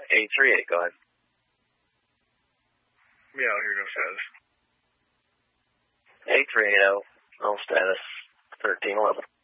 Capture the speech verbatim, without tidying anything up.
eight three eight, go ahead. Yeah, I'll hear no status. eight three eight zero, no status, thirteen eleven.